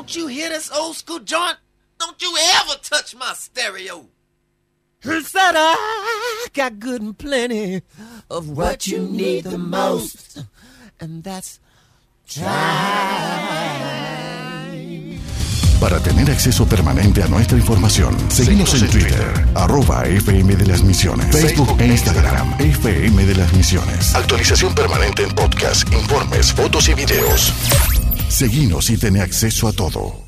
Don't you hear this old school joint? Don't you ever touch my stereo. It's that I got good and plenty of what you need the most. And that's time. Para tener acceso permanente a nuestra información, seguimos en Twitter, @FM de las Misiones, Facebook e Instagram, FM de las Misiones. Actualización permanente en podcast, informes, fotos y videos. Seguinos y ten acceso a todo.